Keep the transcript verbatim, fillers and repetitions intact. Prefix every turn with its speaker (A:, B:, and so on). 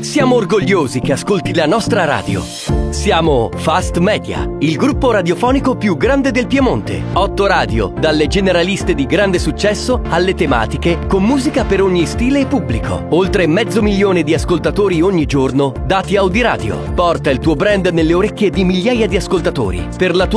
A: Siamo orgogliosi che ascolti la nostra radio. Siamo Fast Media, il gruppo radiofonico più grande del Piemonte. Otto radio, dalle generaliste di grande successo alle tematiche, con musica per ogni stile e pubblico. Oltre mezzo milione di ascoltatori ogni giorno, dati Audi Radio. Porta il tuo brand nelle orecchie di migliaia di ascoltatori. Per la tua